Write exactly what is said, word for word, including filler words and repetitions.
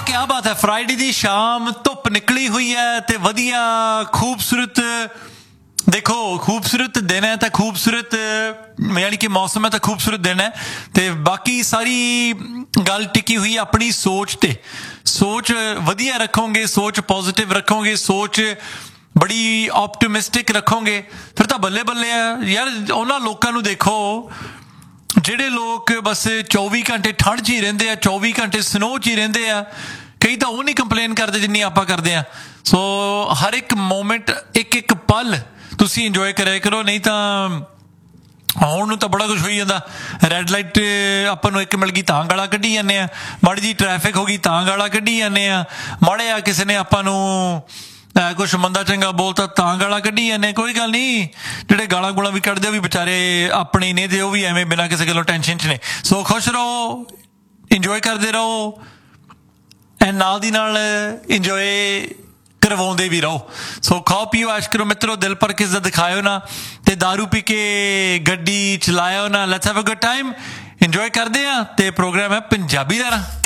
क्या बात है। फ्राइडे दी शाम धुप निकली हुई है ते वधिया खूबसूरत देखो खूबसूरत दिन है तो खूबसूरत यानी कि मौसम है तो खूबसूरत दिन है तो बाकी सारी गल टिकी हुई अपनी सोच ते सोच वधिया रखोगे सोच पॉजिटिव रखोगे सोच बड़ी ऑप्टिमिस्टिक रखोगे फिर तो बल्ले बल्ले है यार। उन्होंने लोगों को देखो ਜਿਹੜੇ लोग बस चौबी घंटे ठंड च ही रेंदे आ चौबी घंटे स्नो च ही रेंदे आ कई तो वो नहीं कंप्लेन करते जिन्नी आपां करदे आ। सो हर एक मोमेंट एक एक पल तुसीं इंजॉय कराया करो नहीं तो आउण नूं तां बड़ा कुछ होई जांदा। रैड लाइट आपां नूं एक मिल गई तां गालां कड्ढी जाने आ माड़ी जी ट्रैफिक हो गई तां गालां कड्ढी जाने आ माड़े आ किसी ने आपां नूं कुछ मंदा चंगा बोलता तां गालां कड्ढी जाने। कोई गल नहीं जिहड़े गालां गूलां भी कड्ढदे भी बेचारे अपने ने ते ओह भी एवें बिना किसी गल्लों टेंशन च ने। सो खुश रहो इंजॉय करते रहो एंड नाल दी नाल इंजॉय करवाउंदे भी रहो। सो खाओ पियो ऐश करो मित्रो दिल भर के इज्जत दिखाओ ना ते दारू पी के गड्डी चलाओ ना। Let's have a good time enjoy करदे आ ते प्रोग्राम है पंजाबी दा।